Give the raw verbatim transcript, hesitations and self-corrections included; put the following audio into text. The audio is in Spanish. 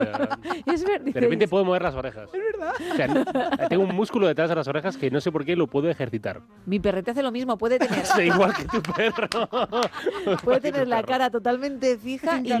Es ver- De repente puedo mover las orejas. Es verdad. O sea, no- tengo un músculo detrás de las orejas que no sé por qué lo puedo ejercitar. Mi perrete hace lo mismo, puede tener, Es igual que tu perro. puede tener la cara totalmente fija y